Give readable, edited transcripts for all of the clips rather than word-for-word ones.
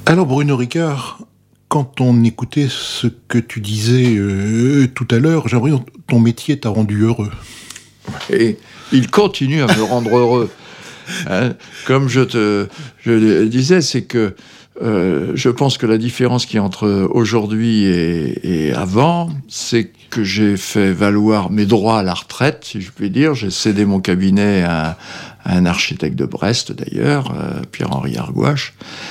Alors Bruno Ricard, quand on écoutait ce que tu disais tout à l'heure, j'ai l'impression que ton métier t'a rendu heureux. Et il continue à me rendre heureux. Hein, comme je le disais, c'est que je pense que la différence qu'il y a entre aujourd'hui et avant, c'est que j'ai fait valoir mes droits à la retraite, si je puis dire. J'ai cédé mon cabinet à un architecte de Brest, d'ailleurs, Pierre-Henri Argouache.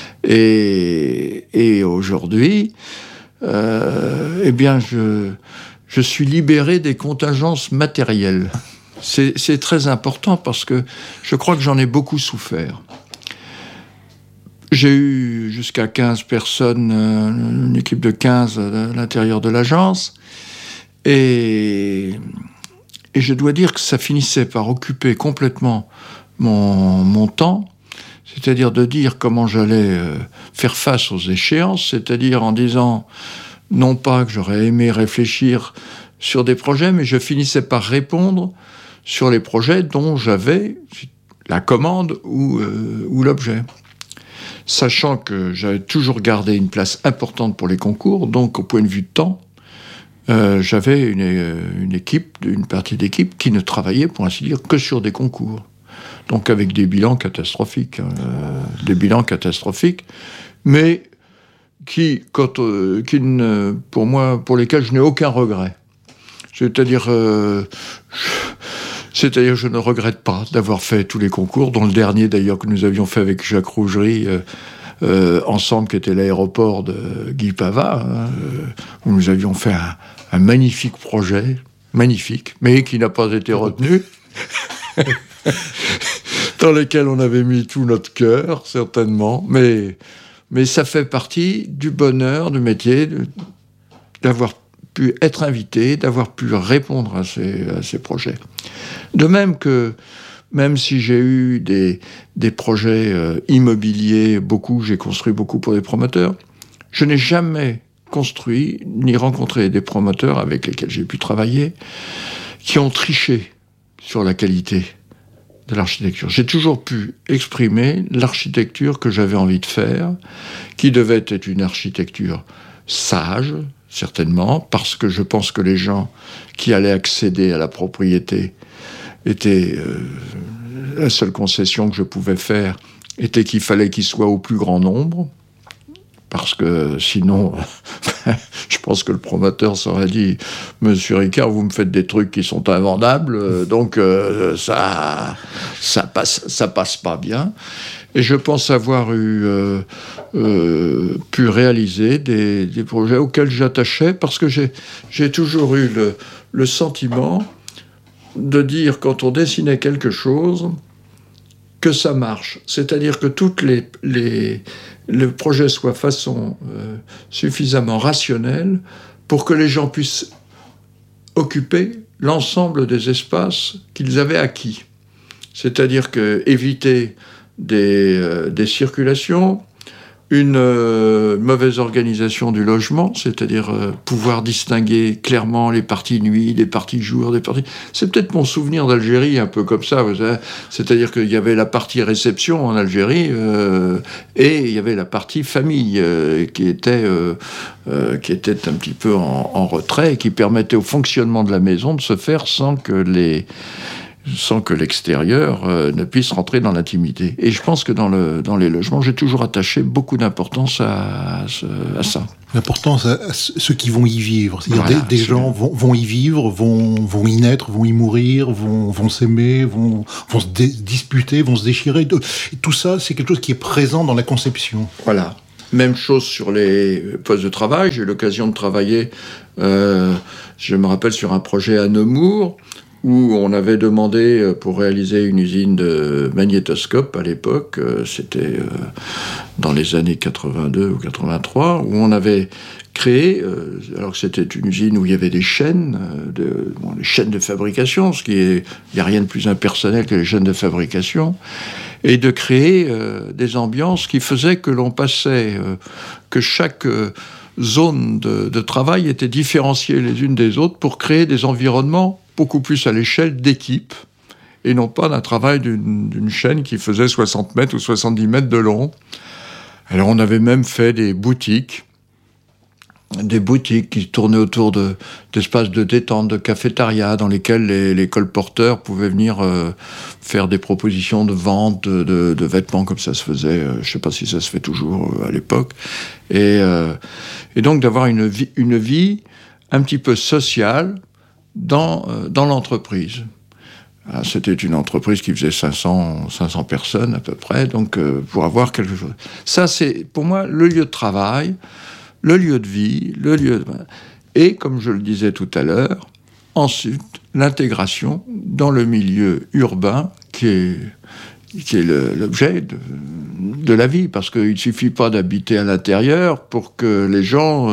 Et aujourd'hui, eh bien, je suis libéré des contingences matérielles. C'est très important parce que je crois que j'en ai beaucoup souffert. J'ai eu jusqu'à 15 personnes, une équipe de 15 à l'intérieur de l'agence. Et je dois dire que ça finissait par occuper complètement mon temps. C'est-à-dire de dire comment j'allais faire face aux échéances, c'est-à-dire en disant, non pas que j'aurais aimé réfléchir sur des projets, mais je finissais par répondre sur les projets dont j'avais la commande ou l'objet. Sachant que j'avais toujours gardé une place importante pour les concours, donc au point de vue de temps, j'avais une partie d'équipe qui ne travaillait, pour ainsi dire, que sur des concours. Donc avec des bilans catastrophiques, mais pour lesquels je n'ai aucun regret. C'est-à-dire, je ne regrette pas d'avoir fait tous les concours, dont le dernier d'ailleurs que nous avions fait avec Jacques Rougerie, ensemble, qui était l'aéroport de Guy Pavat, où nous avions fait un magnifique projet, magnifique, mais qui n'a pas été retenu. Dans lesquels on avait mis tout notre cœur, certainement, mais ça fait partie du bonheur du métier, d'avoir pu être invité, d'avoir pu répondre à ces projets. De même que, même si j'ai eu des projets immobiliers, j'ai construit beaucoup pour des promoteurs, je n'ai jamais construit ni rencontré des promoteurs avec lesquels j'ai pu travailler qui ont triché sur la qualité de l'architecture. J'ai toujours pu exprimer l'architecture que j'avais envie de faire, qui devait être une architecture sage, certainement, parce que je pense que les gens qui allaient accéder à la propriété étaient... la seule concession que je pouvais faire était qu'il fallait qu'ils soient au plus grand nombre, parce que sinon, je pense que le promoteur s'aurait dit « Monsieur Ricard, vous me faites des trucs qui sont invendables, donc ça passe pas bien ». Et je pense avoir pu réaliser des projets auxquels j'attachais, parce que j'ai toujours eu le sentiment de dire, quand on dessinait quelque chose, que ça marche. C'est-à-dire que le projet soit façon suffisamment rationnelle pour que les gens puissent occuper l'ensemble des espaces qu'ils avaient acquis. C'est-à-dire éviter des circulations, une mauvaise organisation du logement, c'est-à-dire pouvoir distinguer clairement les parties nuit, les parties jour, C'est peut-être mon souvenir d'Algérie, un peu comme ça. Vous savez, c'est-à-dire qu'il y avait la partie réception en Algérie et il y avait la partie famille qui était un petit peu en retrait et qui permettait au fonctionnement de la maison de se faire sans que l'extérieur ne puisse rentrer dans l'intimité. Et je pense que dans les logements, j'ai toujours attaché beaucoup d'importance à ça. L'importance à ceux qui vont y vivre. C'est-à-dire des gens vont y vivre, vont y naître, vont y mourir, vont s'aimer, vont se disputer, vont se déchirer. Et tout ça, c'est quelque chose qui est présent dans la conception. Voilà. Même chose sur les postes de travail. J'ai eu l'occasion de travailler, je me rappelle, sur un projet à Nemours, où on avait demandé pour réaliser une usine de magnétoscope à l'époque, c'était dans les années 82 ou 83, où on avait créé, alors que c'était une usine où il y avait des chaînes, les chaînes de fabrication, il n'y a rien de plus impersonnel que les chaînes de fabrication, et de créer des ambiances qui faisaient que l'on passait, que chaque zone de travail était différenciée les unes des autres pour créer des environnements beaucoup plus à l'échelle d'équipe, et non pas d'un travail d'une chaîne qui faisait 60 mètres ou 70 mètres de long. Alors on avait même fait des boutiques qui tournaient autour d'espaces de détente, de cafétéria, dans lesquels les colporteurs pouvaient venir faire des propositions de vente de vêtements, comme ça se faisait, je ne sais pas si ça se fait toujours à l'époque, et donc d'avoir une vie un petit peu sociale dans l'entreprise. C'était une entreprise qui faisait 500 personnes à peu près, donc pour avoir quelque chose. Ça, c'est pour moi le lieu de travail, le lieu de vie, et comme je le disais tout à l'heure, ensuite l'intégration dans le milieu urbain qui est l'objet de la vie, parce qu'il ne suffit pas d'habiter à l'intérieur pour que les gens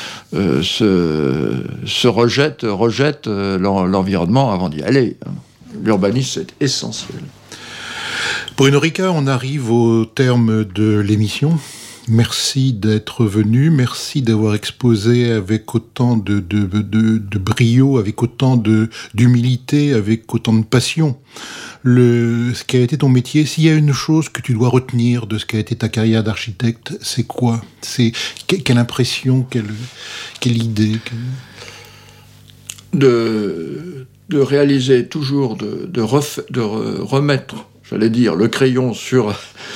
se rejettent l'environnement avant d'y aller. L'urbanisme, c'est essentiel. Bruno Ricard, on arrive au terme de l'émission. Merci d'être venu, merci d'avoir exposé avec autant de brio, avec autant d'humilité, avec autant de passion ce qu'a été ton métier. S'il y a une chose que tu dois retenir de ce qu'a été ta carrière d'architecte, c'est quoi ? C'est quelle impression, quelle idée de réaliser toujours, de remettre, j'allais dire, le crayon sur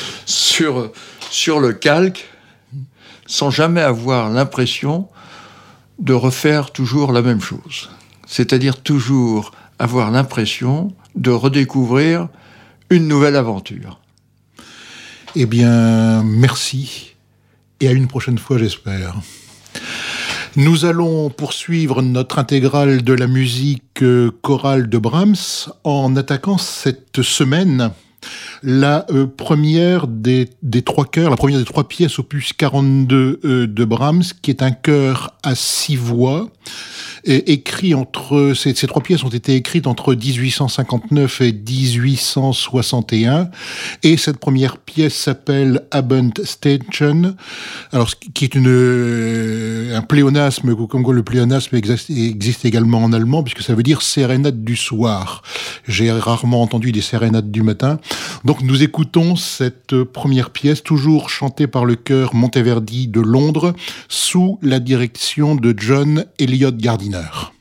le calque, sans jamais avoir l'impression de refaire toujours la même chose. C'est-à-dire toujours avoir l'impression de redécouvrir une nouvelle aventure. Eh bien, merci. Et à une prochaine fois, j'espère. Nous allons poursuivre notre intégrale de la musique chorale de Brahms en attaquant cette semaine la première des trois chœurs, la première des trois pièces opus 42 de Brahms, qui est un chœur à 6 voix, écrit ces trois pièces ont été écrites entre 1859 et 1861, et cette première pièce s'appelle Abend Station, alors qui est un pléonasme, comme quoi le pléonasme existe également en allemand, puisque ça veut dire sérénade du soir. J'ai rarement entendu des sérénades du matin. Donc nous écoutons cette première pièce, toujours chantée par le chœur Monteverdi de Londres, sous la direction de John Eliot Gardiner.